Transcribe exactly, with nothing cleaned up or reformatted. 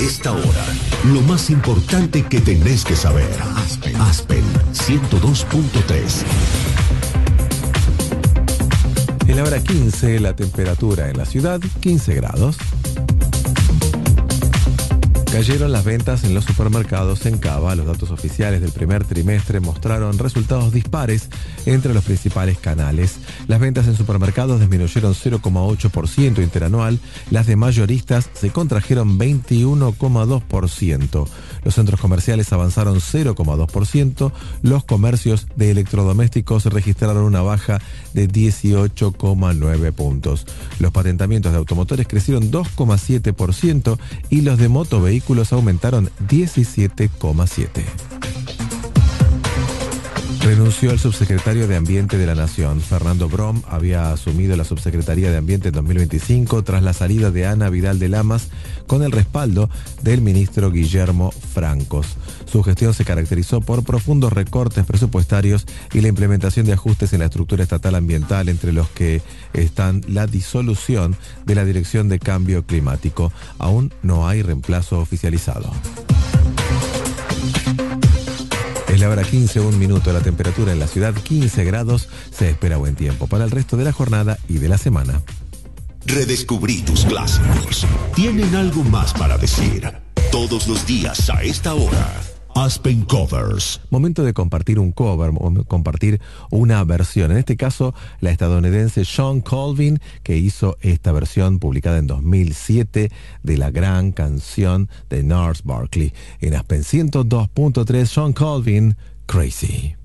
esta hora, lo más importante que tenés que saber. Aspen, Aspen ciento dos punto tres. En la hora quince, la temperatura en la ciudad, quince grados. Cayeron las ventas en los supermercados en Cava. Los datos oficiales del primer trimestre mostraron resultados dispares entre los principales canales. Las ventas en supermercados disminuyeron cero coma ocho por ciento interanual. Las de mayoristas se contrajeron veintiuno coma dos por ciento. Los centros comerciales avanzaron cero coma dos por ciento. Los comercios de electrodomésticos registraron una baja de dieciocho coma nueve puntos. Los patentamientos de automotores crecieron dos coma siete por ciento y los de motovehículos aumentaron diecisiete coma siete por ciento. Renunció el subsecretario de Ambiente de la Nación. Fernando Brom había asumido la subsecretaría de Ambiente en dos mil veinticinco tras la salida de Ana Vidal de Lamas con el respaldo del ministro Guillermo Francos. Su gestión se caracterizó por profundos recortes presupuestarios y la implementación de ajustes en la estructura estatal ambiental, entre los que están la disolución de la Dirección de Cambio Climático. Aún no hay reemplazo oficializado. Es la hora quince, un minuto. La temperatura en la ciudad, quince grados. Se espera buen tiempo para el resto de la jornada y de la semana. Redescubrí tus clásicos. Tienen algo más para decir. Todos los días a esta hora. Aspen Covers. Momento de compartir un cover, compartir una versión. En este caso, la estadounidense Shawn Colvin, que hizo esta versión publicada en dos mil siete de la gran canción de Gnarls Barkley. En Aspen ciento dos punto tres, Shawn Colvin, Crazy.